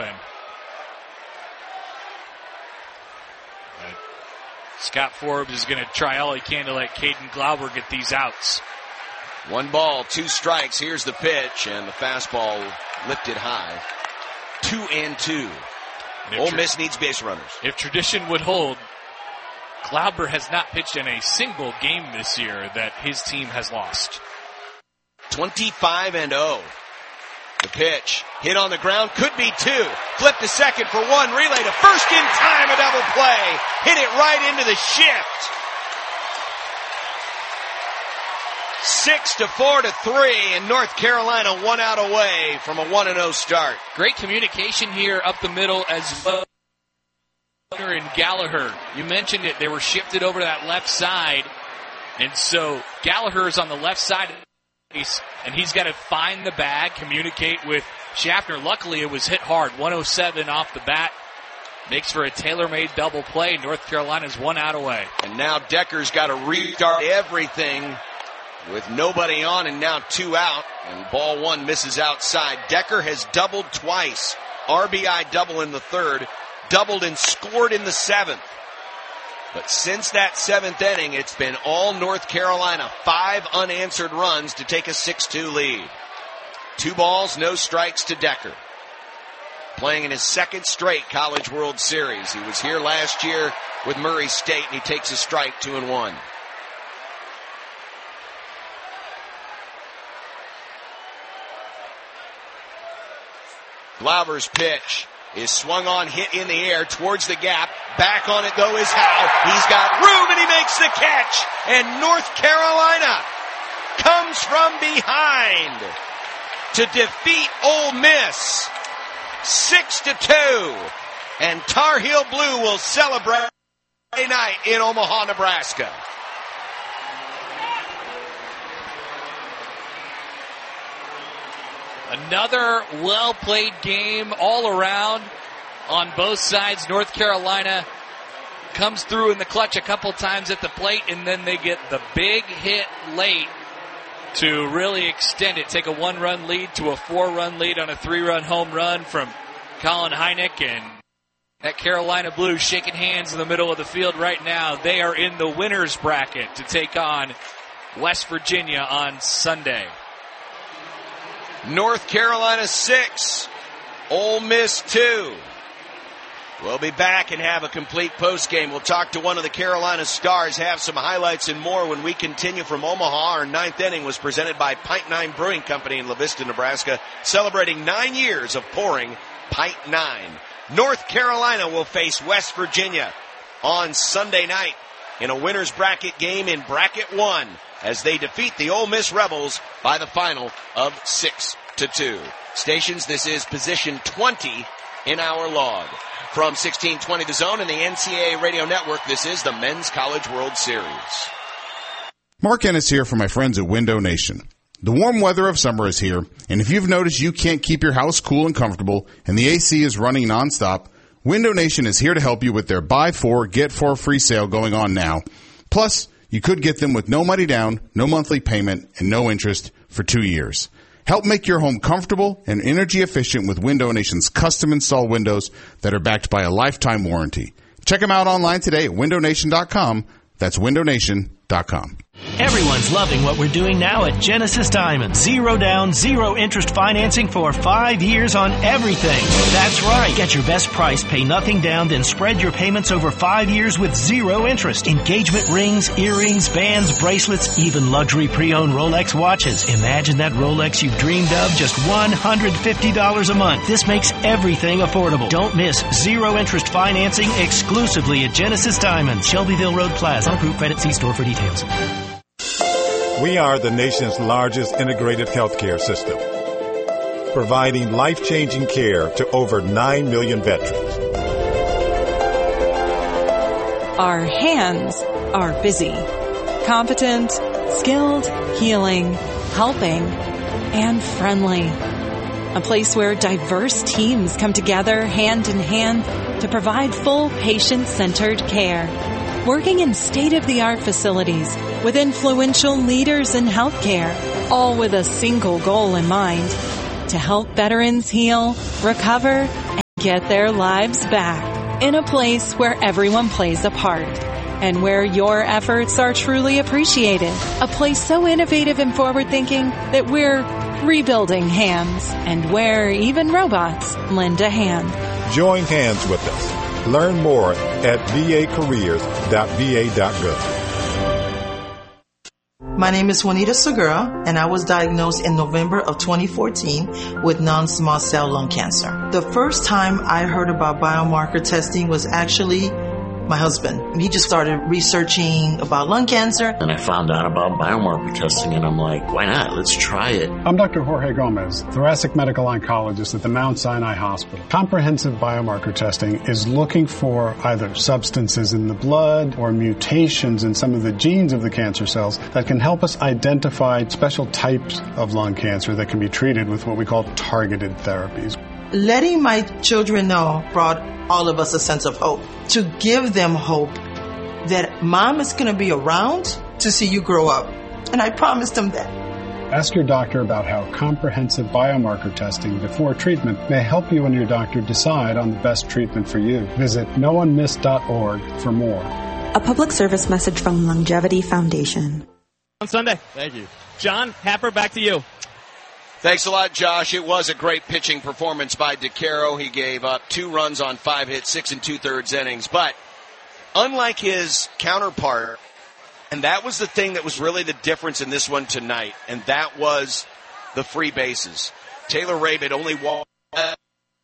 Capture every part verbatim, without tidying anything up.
happen. But Scott Forbes is going to try all he can to let Caden Glauber get these outs. One ball, two strikes. Here's the pitch, and the fastball lifted high. Two and two. And Ole Miss needs base runners. If tradition would hold, Glauber has not pitched in a single game this year that his team has lost. twenty-five and oh. The pitch, hit on the ground, could be two. Flip to second for one, relay to first in time, a double play. Hit it right into the shift. Six to four to three, and North Carolina one out away from a one and oh start. Great communication here up the middle as well. And Gallagher, you mentioned it, they were shifted over to that left side, and so Gallagher's on the left side of the base, and he's got to find the bag, communicate with Schaffner. Luckily, it was hit hard, one oh seven off the bat. Makes for a tailor-made double play. North Carolina's one out away. And now Decker's got to restart everything with nobody on and now two out, and ball one misses outside. Decker has doubled twice. R B I double in the third, doubled and scored in the seventh. But since that seventh inning, it's been all North Carolina. Five unanswered runs to take a six two lead. Two balls, no strikes to Decker. Playing in his second straight College World Series. He was here last year with Murray State, and he takes a strike, two and one. Glauber's pitch is swung on, hit in the air towards the gap. Back on it, though, is Howe. He's got room, and he makes the catch. And North Carolina comes from behind to defeat Ole Miss six to two. And Tar Heel Blue will celebrate Friday night in Omaha, Nebraska. Another well-played game all around on both sides. North Carolina comes through in the clutch a couple times at the plate, and then they get the big hit late to really extend it, take a one-run lead to a four-run lead on a three-run home run from Colin Heineck. And that Carolina Blues shaking hands in the middle of the field right now. They are in the winner's bracket to take on West Virginia on Sunday. North Carolina six, Ole Miss two. We'll be back and have a complete postgame. We'll talk to one of the Carolina stars, have some highlights and more when we continue from Omaha. Our ninth inning was presented by Pint Nine Brewing Company in La Vista, Nebraska, celebrating nine years of pouring Pint Nine. North Carolina will face West Virginia on Sunday night in a winner's bracket game in bracket one, as they defeat the Ole Miss Rebels by the final of six to two. Stations, this is position twenty in our log. From sixteen twenty The Zone and the N C double A Radio Network, this is the Men's College World Series. Mark Ennis here for my friends at Window Nation. The warm weather of summer is here, and if you've noticed you can't keep your house cool and comfortable and the A C is running nonstop, Window Nation is here to help you with their buy four, get four free sale going on now. Plus, you could get them with no money down, no monthly payment, and no interest for two years. Help make your home comfortable and energy efficient with Window Nation's custom install windows that are backed by a lifetime warranty. Check them out online today at window nation dot com. That's window nation dot com. Everyone's loving what we're doing now at Genesis Diamond. Zero down, zero interest financing for five years on everything. That's right. Get your best price, pay nothing down, then spread your payments over five years with zero interest. Engagement rings, earrings, bands, bracelets, even luxury pre-owned Rolex watches. Imagine that Rolex you've dreamed of, just one hundred fifty dollars a month. This makes everything affordable. Don't miss zero interest financing exclusively at Genesis Diamond, Shelbyville Road Plaza. Approved credit, see store for details. We are the nation's largest integrated healthcare system, providing life-changing care to over nine million veterans. Our hands are busy, competent, skilled, healing, helping, and friendly. A place where diverse teams come together hand in hand to provide full patient-centered care. Working in state-of-the-art facilities with influential leaders in healthcare, all with a single goal in mind: to help veterans heal, recover, and get their lives back in a place where everyone plays a part and where your efforts are truly appreciated. A place so innovative and forward-thinking that we're rebuilding hands and where even robots lend a hand. Join hands with us. Learn more at v a careers dot v a dot gov. My name is Juanita Segura, and I was diagnosed in November of twenty fourteen with non-small cell lung cancer. The first time I heard about biomarker testing was actually my husband. He just started researching about lung cancer. And I found out about biomarker testing, and I'm like, why not? Let's try it. I'm Doctor Jorge Gomez, thoracic medical oncologist at the Mount Sinai Hospital. Comprehensive biomarker testing is looking for either substances in the blood or mutations in some of the genes of the cancer cells that can help us identify special types of lung cancer that can be treated with what we call targeted therapies. Letting my children know brought all of us a sense of hope. To give them hope that mom is going to be around to see you grow up. And I promised them that. Ask your doctor about how comprehensive biomarker testing before treatment may help you and your doctor decide on the best treatment for you. Visit no one miss dot org for more. A public service message from Longevity Foundation. On Sunday. Thank you. John Happer, back to you. Thanks a lot, Josh. It was a great pitching performance by DeCaro. He gave up two runs on five hits, six and two-thirds innings. But unlike his counterpart, and that was the thing that was really the difference in this one tonight, and that was the free bases. Taylor Rabid only walked a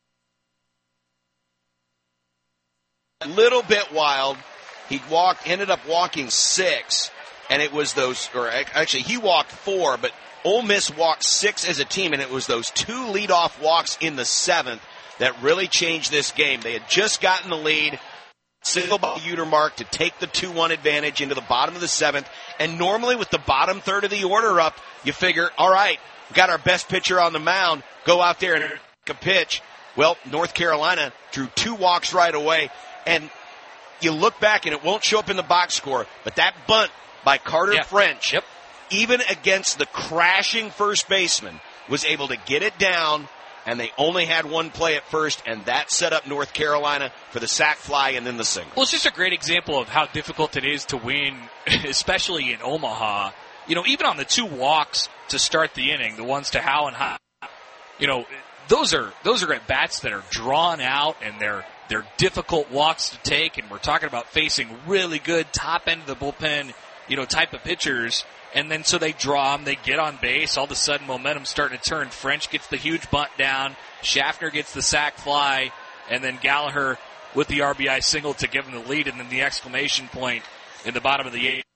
little bit wild. He walked, ended up walking six, and it was those, or actually he walked four, but Ole Miss walked six as a team, and it was those two leadoff walks in the seventh that really changed this game. They had just gotten the lead, single by Utermark to take the two one advantage into the bottom of the seventh, and normally with the bottom third of the order up, you figure, all right, we got our best pitcher on the mound, go out there and take a pitch. Well, North Carolina drew two walks right away, and you look back, and it won't show up in the box score, but that bunt by Carter yeah. French, yep. even against the crashing first baseman, was able to get it down, and they only had one play at first, and that set up North Carolina for the sac fly and then the single. Well, it's just a great example of how difficult it is to win, especially in Omaha. You know, even on the two walks to start the inning, the ones to Howe and Howe, you know, those are those are at bats that are drawn out, and they're they're difficult walks to take, and we're talking about facing really good top end of the bullpen, you know, type of pitchers. And then so they draw them, they get on base, all of a sudden momentum's starting to turn. French gets the huge bunt down, Schaffner gets the sac fly, and then Gallagher with the R B I single to give him the lead, and then the exclamation point in the bottom of the eighth.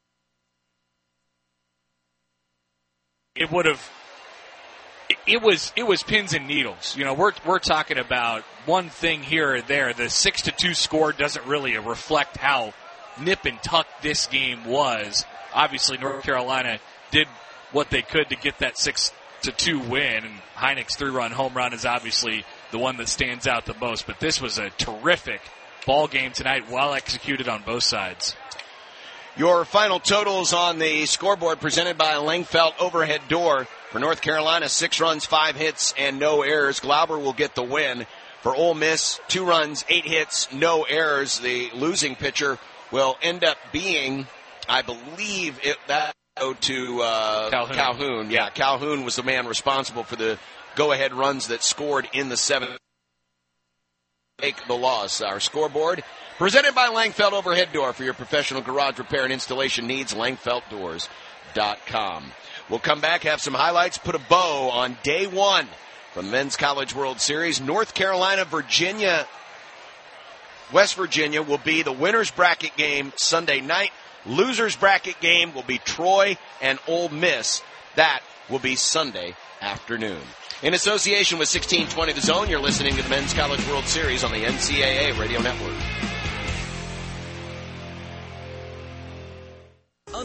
It would have, it, it was it was pins and needles. You know, we're we're talking about one thing here or there. The six to two score doesn't really reflect how nip and tuck this game was. Obviously, North Carolina did what they could to get that six to two win, and Heineck's three-run home run is obviously the one that stands out the most. But this was a terrific ball game tonight, well executed on both sides. Your final totals on the scoreboard presented by Langfelt Overhead Door. For North Carolina, six runs, five hits, and no errors. Glauber will get the win. For Ole Miss, two runs, eight hits, no errors. The losing pitcher will end up being, I believe, it, that go to uh, Calhoun. Calhoun. Yeah, Calhoun was the man responsible for the go-ahead runs that scored in the seventh. Take the loss. Our scoreboard presented by Langfelt Overhead Door. For your professional garage repair and installation needs, langfelt doors dot com. We'll come back, have some highlights, put a bow on day one from the Men's College World Series. North Carolina, Virginia, West Virginia will be the winner's bracket game Sunday night. Loser's bracket game will be Troy and Ole Miss. That will be Sunday afternoon. In association with sixteen twenty The Zone, you're listening to the Men's College World Series on the N C double A Radio Network.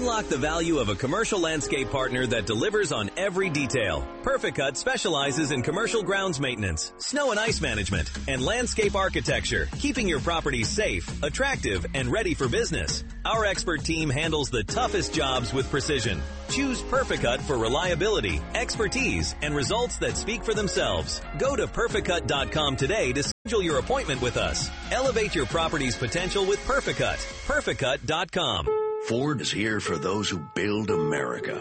Unlock the value of a commercial landscape partner that delivers on every detail. Perfect-Cut specializes in commercial grounds maintenance, snow and ice management, and landscape architecture, keeping your property safe, attractive, and ready for business. Our expert team handles the toughest jobs with precision. Choose Perfect-Cut for reliability, expertise, and results that speak for themselves. Go to perfect cut dot com today to schedule your appointment with us. Elevate your property's potential with Perfect-Cut. perfect cut dot com. Ford is here for those who build America.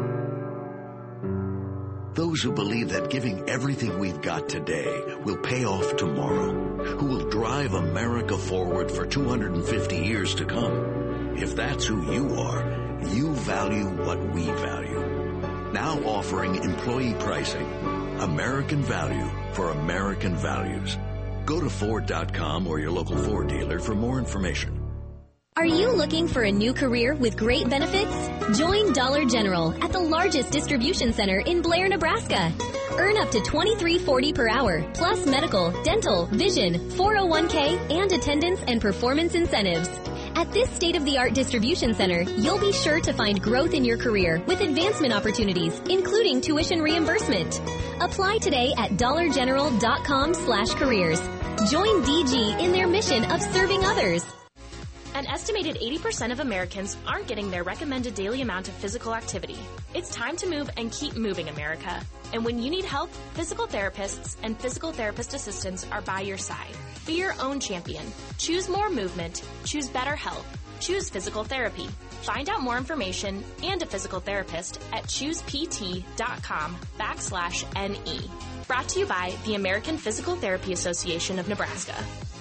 Those who believe that giving everything we've got today will pay off tomorrow. Who will drive America forward for two hundred fifty years to come. If that's who you are, you value what we value. Now offering employee pricing. American value for American values. Go to Ford dot com or your local Ford dealer for more information. Are you looking for a new career with great benefits? Join Dollar General at the largest distribution center in Blair, Nebraska. Earn up to twenty-three forty per hour, plus medical, dental, vision, four oh one k, and attendance and performance incentives. At this state-of-the-art distribution center, you'll be sure to find growth in your career with advancement opportunities, including tuition reimbursement. Apply today at dollar general dot com slash careers. Join D G in their mission of serving others. An estimated eighty percent of Americans aren't getting their recommended daily amount of physical activity. It's time to move and keep moving, America. And when you need help, physical therapists and physical therapist assistants are by your side. Be your own champion. Choose more movement. Choose better health. Choose physical therapy. Find out more information and a physical therapist at choosept.com backslash NE. Brought to you by the American Physical Therapy Association of Nebraska.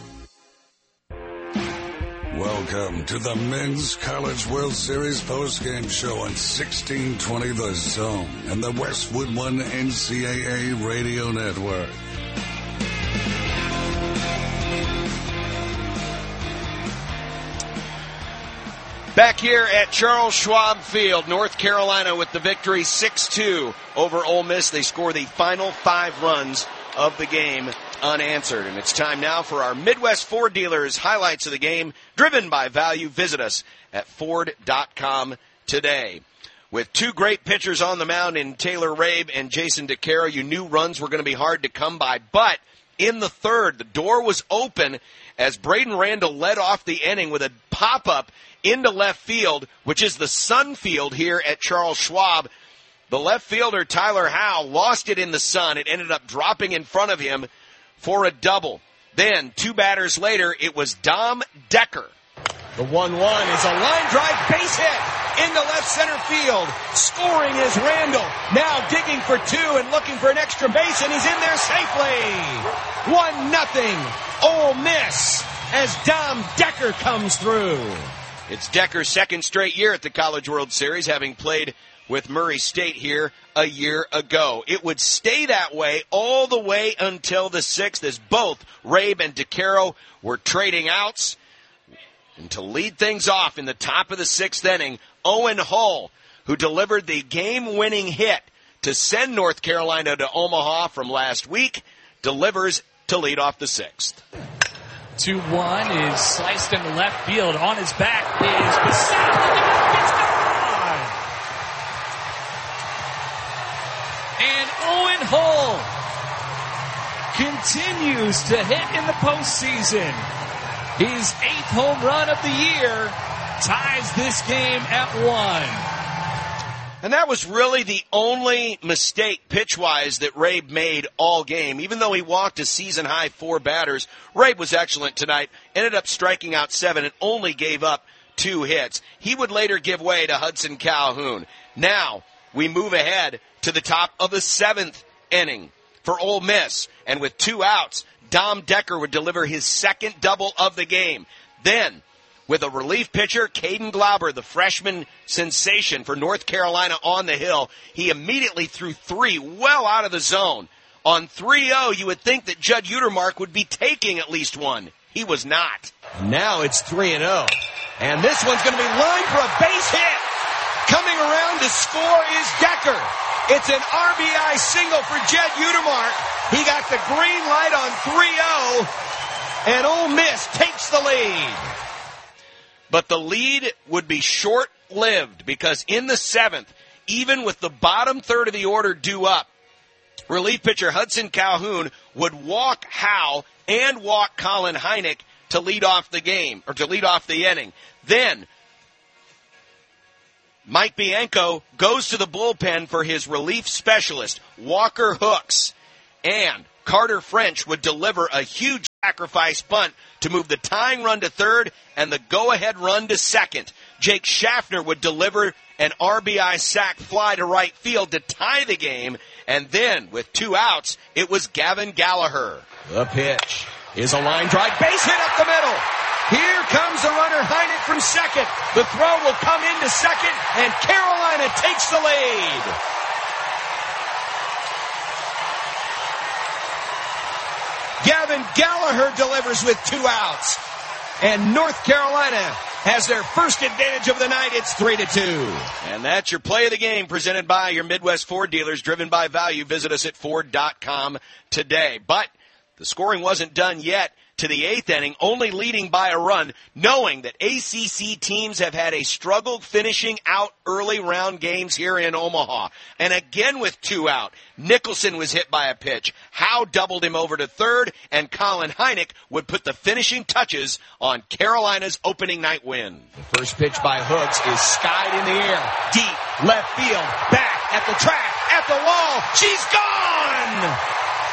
Welcome to the Men's College World Series postgame show on sixteen twenty The Zone and the Westwood One N C double A Radio Network. Back here at Charles Schwab Field, North Carolina with the victory six two over Ole Miss. They score the final five runs of the game unanswered. And it's time now for our Midwest Ford dealers highlights of the game, driven by value. Visit us at Ford dot com today. With two great pitchers on the mound in Taylor Rabe and Jason DeCaro, you knew runs were going to be hard to come by. But in the third, the door was open as Braden Randall led off the inning with a pop-up into left field, which is the sun field here at Charles Schwab. The left fielder, Tyler Howe, lost it in the sun. It ended up dropping in front of him for a double. Then, two batters later, it was Dom Decker. The one one is a line drive base hit into left center field. Scoring is Randall. Now digging for two and looking for an extra base, and he's in there safely. One nothing. Ole Miss as Dom Decker comes through. It's Decker's second straight year at the College World Series, having played with Murray State here a year ago. It would stay that way all the way until the sixth, as both Rabe and DeCaro were trading outs. And to lead things off in the top of the sixth inning, Owen Hull, who delivered the game-winning hit to send North Carolina to Omaha from last week, delivers to lead off the sixth. two one is sliced into left field. On his back is Bassett. It's gone! And Owen Hull continues to hit in the postseason. His eighth home run of the year ties this game at one. And that was really the only mistake pitch-wise that Rabe made all game. Even though he walked a season-high four batters, Rabe was excellent tonight, ended up striking out seven and only gave up two hits. He would later give way to Hudson Calhoun. Now we move ahead to the top of the seventh inning for Ole Miss. And with two outs, Dom Decker would deliver his second double of the game. Then, with a relief pitcher, Caden Glauber, the freshman sensation for North Carolina on the hill, he immediately threw three well out of the zone. On three oh, you would think that Judd Utermark would be taking at least one. He was not. Now it's three and oh. And this one's going to be lined for a base hit. Coming around to score is Decker. It's an R B I single for Judd Utermark. He got the green light on three oh, and Ole Miss takes the lead. But the lead would be short short-lived because in the seventh, even with the bottom third of the order due up, relief pitcher Hudson Calhoun would walk Howe and walk Colin Heineck to lead off the game, or to lead off the inning. Then Mike Bianco goes to the bullpen for his relief specialist, Walker Hooks, and Carter French would deliver a huge sacrifice bunt to move the tying run to third and the go-ahead run to second. Jake Schaffner would deliver an R B I sac fly to right field to tie the game, and then, with two outs, it was Gavin Gallagher. The pitch is a line drive, base hit up the middle. Here comes the runner, Heineck from second. The throw will come into second, and Carolina takes the lead. Gavin Gallagher delivers with two outs. And North Carolina has their first advantage of the night. It's three to two. And that's your play of the game presented by your Midwest Ford dealers, driven by value. Visit us at Ford dot com today. But the scoring wasn't done yet to the eighth inning, only leading by a run, knowing that A C C teams have had a struggle finishing out early round games here in Omaha. And again with two out, Nicholson was hit by a pitch. Howe doubled him over to third, and Colin Heineck would put the finishing touches on Carolina's opening night win. The first pitch by Hooks is skied in the air, deep, left field, back, at the track, at the wall. She's gone!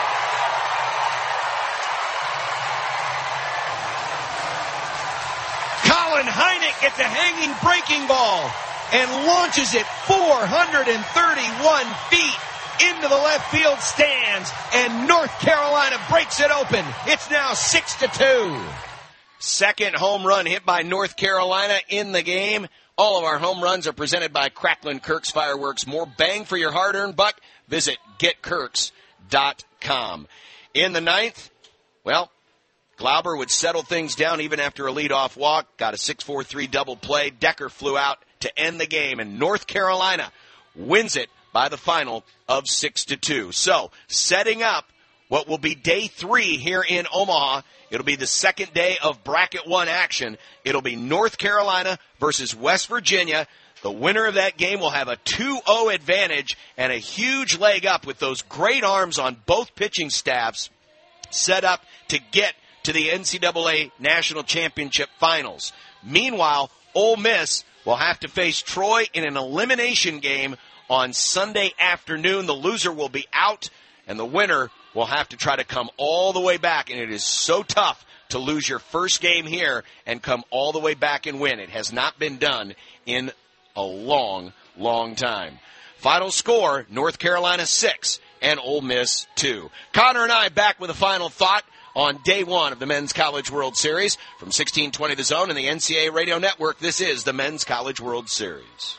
Colin Heineck gets a hanging breaking ball and launches it four hundred thirty-one feet into the left field stands, and North Carolina breaks it open. It's now six to two. Second home run hit by North Carolina in the game. All of our home runs are presented by Cracklin Kirk's Fireworks. More bang for your hard-earned buck. Visit get kirks dot com. In the ninth, well, Glauber would settle things down even after a leadoff walk. Got a six four three double play. Decker flew out to end the game, and North Carolina wins it by the final of six to two. So, setting up what will be day three here in Omaha. It'll be the second day of bracket one action. It'll be North Carolina versus West Virginia. The winner of that game will have a two oh advantage and a huge leg up with those great arms on both pitching staffs set up to get to the N C double A National Championship Finals. Meanwhile, Ole Miss will have to face Troy in an elimination game on Sunday afternoon. The loser will be out, and the winner will have to try to come all the way back, and it is so tough to lose your first game here and come all the way back and win. It has not been done in a long, long time. Final score, North Carolina six and Ole Miss two. Connor and I back with a final thought on day one of the Men's College World Series. From sixteen twenty The Zone and the N C A A Radio Network, this is the Men's College World Series.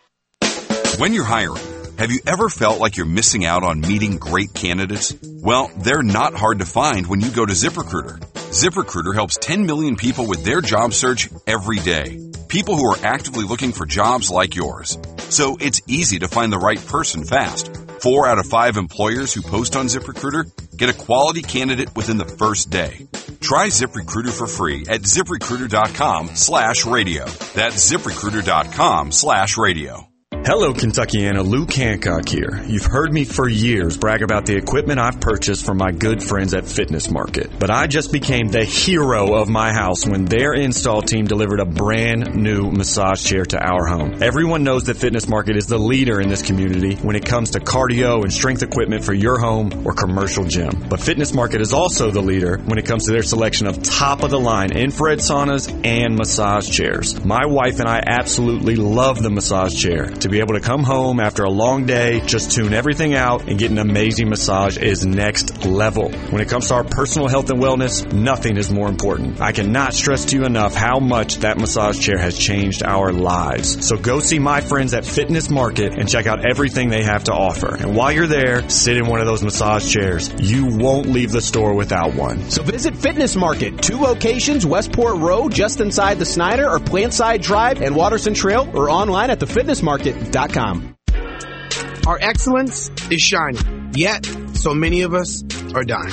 When you're hiring, have you ever felt like you're missing out on meeting great candidates? Well, they're not hard to find when you go to ZipRecruiter. ZipRecruiter helps ten million people with their job search every day. People who are actively looking for jobs like yours. So it's easy to find the right person fast. Four out of five employers who post on ZipRecruiter get a quality candidate within the first day. Try ZipRecruiter for free at ZipRecruiter.com slash radio. That's ZipRecruiter.com slash radio. Hello, Kentuckiana. Luke Hancock here. You've heard me for years brag about the equipment I've purchased from my good friends at Fitness Market. But I just became the hero of my house when their install team delivered a brand new massage chair to our home. Everyone knows that Fitness Market is the leader in this community when it comes to cardio and strength equipment for your home or commercial gym. But Fitness Market is also the leader when it comes to their selection of top-of-the-line infrared saunas and massage chairs. My wife and I absolutely love the massage chair. To be able to come home after a long day, just tune everything out, and get an amazing massage is next level. When it comes to our personal health and wellness, nothing is more important. I cannot stress to you enough how much that massage chair has changed our lives. So go see my friends at Fitness Market and check out everything they have to offer. And while you're there, sit in one of those massage chairs. You won't leave the store without one. So visit Fitness Market, two locations, Westport Road, just inside the Snyder, or Plantside Drive and Watterson Trail, or online at the fitness market dot com. Our excellence is shining, yet so many of us are dying.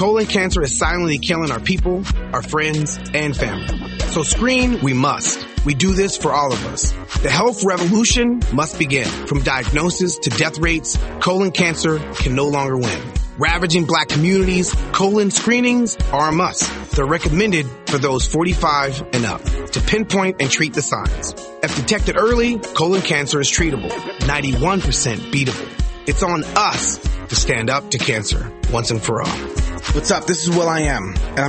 colon cancer is silently killing our people, our friends, and family. So screen, we must. We do this for all of us. The health revolution must begin. From diagnosis to death rates, colon cancer can no longer win. Ravaging black communities, colon screenings are a must. They're recommended for those forty-five and up to pinpoint and treat the signs. If detected early, colon cancer is treatable, ninety-one percent beatable. It's on us to stand up to cancer once and for all. What's up? This is Will I Am, and I'm